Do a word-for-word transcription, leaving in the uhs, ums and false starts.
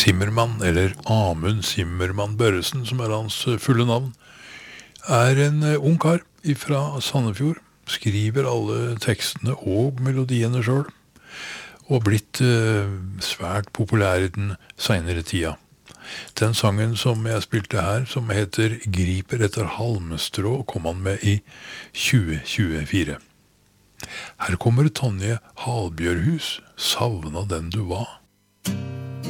Zimmermann, eller Amund Zimmermann Børresen, som er hans fulle navn, er en ung kar fra Sandefjord, skriver alle tekstene og melodiene selv, og blitt eh, svært populær i den senere tida. Den sangen som jeg spilte her, som heter Griper etter halmstrå, kom han med i tjue tjuefire. Her kommer Tonje Halbjørhus, Savna den du var.